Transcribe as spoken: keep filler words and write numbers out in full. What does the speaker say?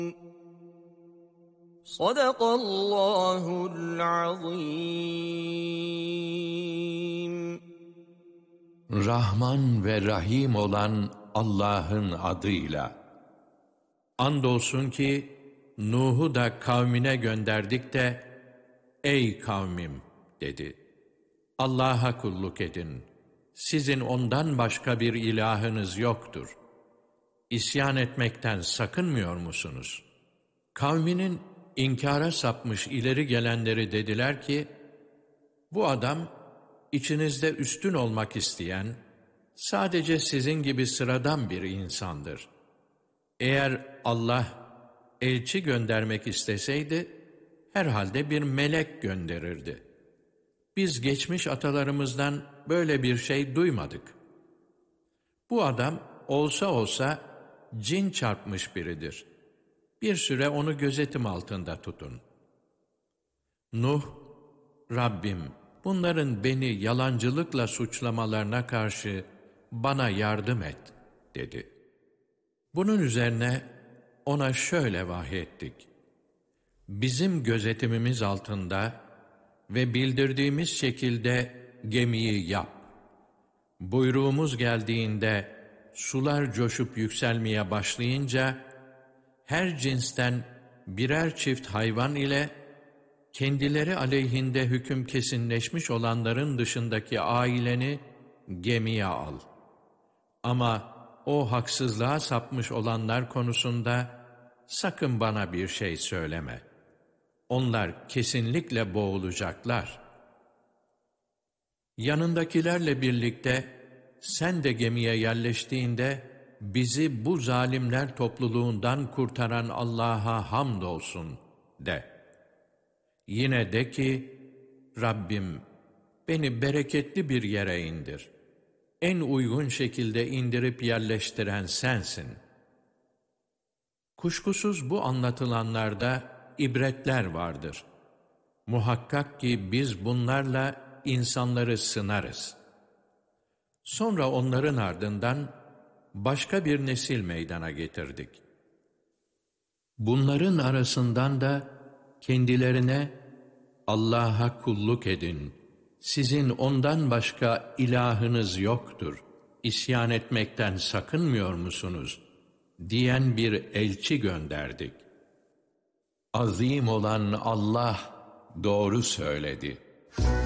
Sadakallahul azim. Rahman ve Rahim olan Allah'ın adıyla. Andolsun ki Nuh'u da kavmine gönderdik de, ey kavmim dedi. Allah'a kulluk edin. Sizin ondan başka bir ilahınız yoktur. İsyan etmekten sakınmıyor musunuz? Kavminin inkara sapmış ileri gelenleri dediler ki, bu adam içinizde üstün olmak isteyen, sadece sizin gibi sıradan bir insandır. Eğer Allah elçi göndermek isteseydi, herhalde bir melek gönderirdi. Biz geçmiş atalarımızdan böyle bir şey duymadık. Bu adam olsa olsa cin çarpmış biridir. Bir süre onu gözetim altında tutun. Nuh, Rabbim, bunların beni yalancılıkla suçlamalarına karşı bana yardım et, dedi. Bunun üzerine ona şöyle vahyettik. Bizim gözetimimiz altında ve bildirdiğimiz şekilde gemiyi yap. Buyruğumuz geldiğinde sular coşup yükselmeye başlayınca her cinsten birer çift hayvan ile kendileri aleyhinde hüküm kesinleşmiş olanların dışındaki aileni gemiye al. Ama o haksızlığa sapmış olanlar konusunda sakın bana bir şey söyleme. Onlar kesinlikle boğulacaklar. Yanındakilerle birlikte sen de gemiye yerleştiğinde bizi bu zalimler topluluğundan kurtaran Allah'a hamdolsun de. Yine de ki, Rabbim beni bereketli bir yere indir. En uygun şekilde indirip yerleştiren sensin. Kuşkusuz bu anlatılanlarda ibretler vardır. Muhakkak ki biz bunlarla insanları sınarız. Sonra onların ardından başka bir nesil meydana getirdik. Bunların arasından da kendilerine Allah'a kulluk edin, sizin ondan başka ilahınız yoktur, isyan etmekten sakınmıyor musunuz diyen bir elçi gönderdik. Azim olan Allah doğru söyledi.